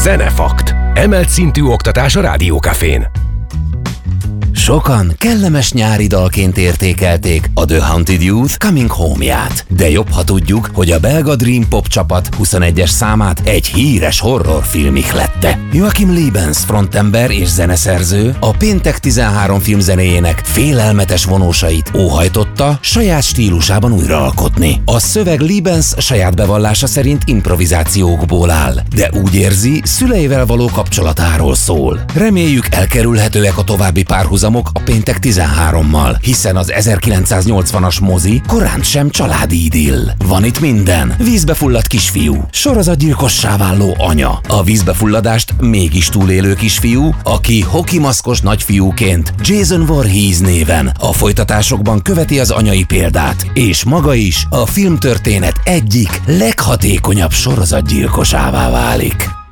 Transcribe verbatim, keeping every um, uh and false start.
Zenefakt. Emelt szintű oktatás a Rádiókafén. Sokan kellemes nyári dalként értékelték a The Haunted Youth Coming Home-ját. De jobb, ha tudjuk, hogy a belga Dream Pop csapat huszonegyes számát egy híres horrorfilm ihlette. Joachim Liebens frontember és zeneszerző a Péntek tizenhárom filmzenéjének félelmetes vonósait óhajtotta saját stílusában újraalkotni. A szöveg Liebens saját bevallása szerint improvizációkból áll, de úgy érzi, szüleivel való kapcsolatáról szól. Reméljük, elkerülhetőek a további párhuzamok a Péntek tizenhárommal, hiszen az ezerkilencszáznyolcvanas mozi korán sem családi idill. Van itt minden. Vízbe fulladt kisfiú, sorozatgyilkossá váló anya, a vízbefulladást mégis túlélő kisfiú, aki hokimaszkos nagyfiúként Jason Voorhees néven a folytatásokban követi az anyai példát, és maga is a filmtörténet egyik leghatékonyabb sorozatgyilkosává válik.